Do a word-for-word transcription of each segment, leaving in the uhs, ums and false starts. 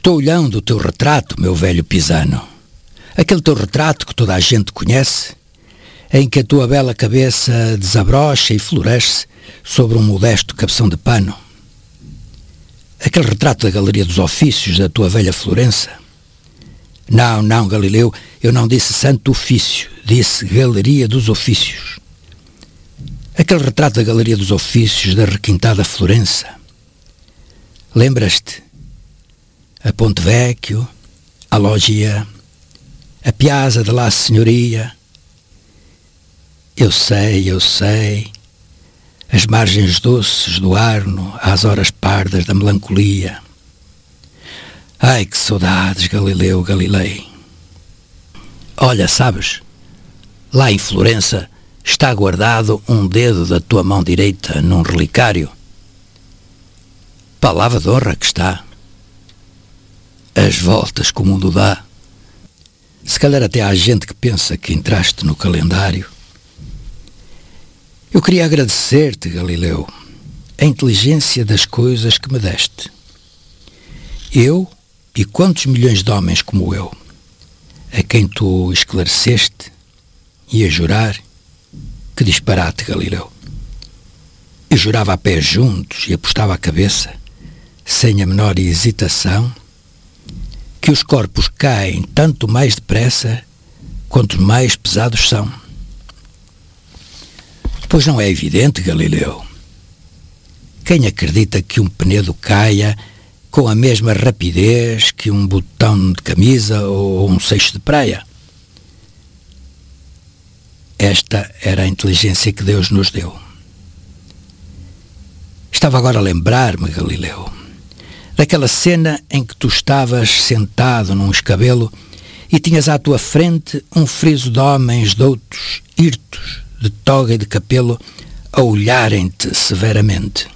Estou olhando o teu retrato, meu velho pisano. Aquele teu retrato que toda a gente conhece, em que a tua bela cabeça desabrocha e floresce sobre um modesto cabeção de pano. Aquele retrato da Galeria dos Ofícios da tua velha Florença. Não, não, Galileu, eu não disse Santo Ofício, disse Galeria dos Ofícios. Aquele retrato da Galeria dos Ofícios da requintada Florença. Lembras-te? A Ponte Vecchio, a Loggia, a Piazza della Signoria. Eu sei, eu sei. As margens doces do Arno, às horas pardas da melancolia. Ai, que saudades, Galileu Galilei. Olha, sabes, lá em Florença está guardado um dedo da tua mão direita num relicário. Palavra de honra que está. As voltas que o mundo dá. Se calhar até há gente que pensa que entraste no calendário. Eu queria agradecer-te, Galileu, a inteligência das coisas que me deste. Eu e quantos milhões de homens como eu, a quem tu esclareceste, e a jurar, que disparate, Galileu. Eu jurava a pés juntos e apostava a cabeça, sem a menor hesitação, que os corpos caem tanto mais depressa quanto mais pesados são. Pois não é evidente, Galileu? Quem acredita que um penedo caia com a mesma rapidez que um botão de camisa ou um seixo de praia? Esta era a inteligência que Deus nos deu. Estava agora a lembrar-me, Galileu, daquela cena em que tu estavas sentado num escabelo e tinhas à tua frente um friso de homens doutos, hirtos, de toga e de capelo, a olharem-te severamente.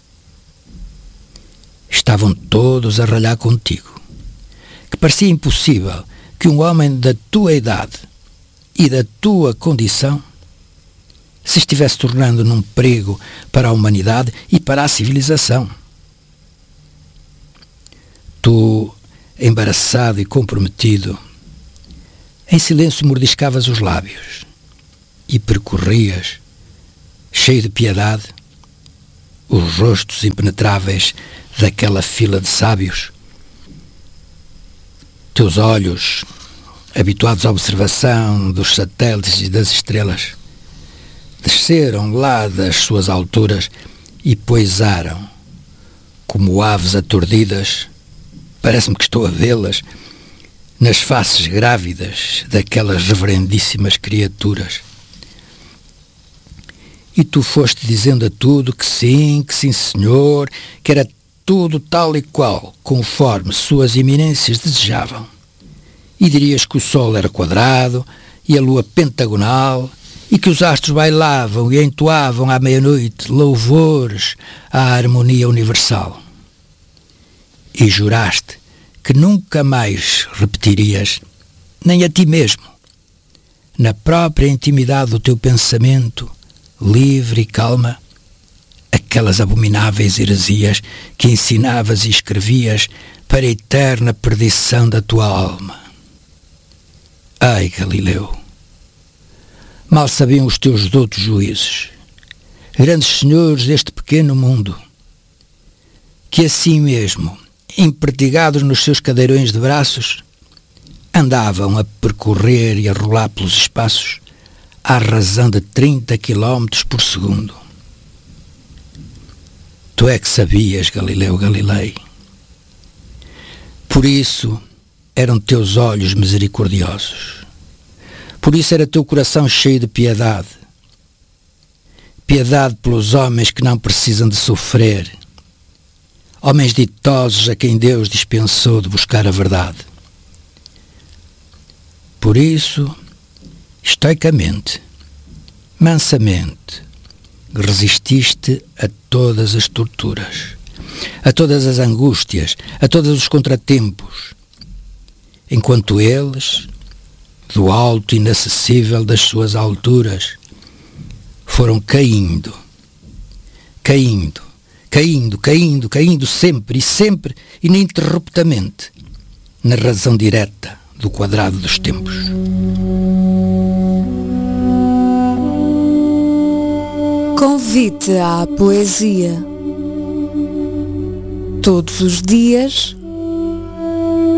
Estavam todos a ralhar contigo, que parecia impossível que um homem da tua idade e da tua condição se estivesse tornando num perigo para a humanidade e para a civilização. Tu, embaraçado e comprometido, em silêncio mordiscavas os lábios e percorrias, cheio de piedade, os rostos impenetráveis daquela fila de sábios. Teus olhos, habituados à observação dos satélites e das estrelas, desceram lá das suas alturas e poisaram, como aves aturdidas, parece-me que estou a vê-las, nas faces grávidas daquelas reverendíssimas criaturas. E tu foste dizendo a tudo que sim, que sim, senhor, que era tudo tal e qual, conforme suas eminências desejavam. E dirias que o sol era quadrado e a lua pentagonal, e que os astros bailavam e entoavam à meia-noite louvores à harmonia universal. E juraste que nunca mais repetirias, nem a ti mesmo, na própria intimidade do teu pensamento, livre e calma, aquelas abomináveis heresias que ensinavas e escrevias para a eterna perdição da tua alma. Ai, Galileu! Mal sabiam os teus doutos juízes, grandes senhores deste pequeno mundo, que assim mesmo, empertigados nos seus cadeirões de braços, andavam a percorrer e a rolar pelos espaços à razão de trinta quilómetros por segundo. Tu é que sabias, Galileu Galilei. Por isso eram teus olhos misericordiosos. Por isso era teu coração cheio de piedade. Piedade pelos homens que não precisam de sofrer. Homens ditosos a quem Deus dispensou de buscar a verdade. Por isso, estoicamente, mansamente, resististe a todas as torturas, a todas as angústias, a todos os contratempos, enquanto eles, do alto e inacessível das suas alturas, foram caindo, caindo, caindo, caindo, caindo sempre e sempre, ininterruptamente, na razão direta do quadrado dos tempos. Convite à poesia. Todos os dias,